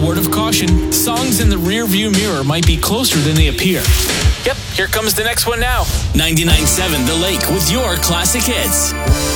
word of caution, songs in the rearview mirror might be closer than they appear. Yep, here comes the next one now. 99.7 The Lake with your classic hits.